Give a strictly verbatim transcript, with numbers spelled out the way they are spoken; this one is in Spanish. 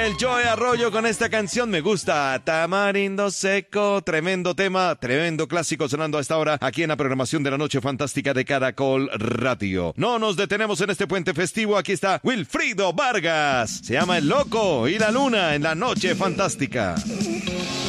el Joe Arroyo con esta canción Me Gusta, Tamarindo Seco. Tremendo tema, tremendo clásico sonando a esta hora aquí en la programación de la Noche Fantástica de Caracol Radio. No nos detenemos en este puente festivo. Aquí está Wilfrido Vargas. Se llama El Loco y la Luna en la Noche Fantástica.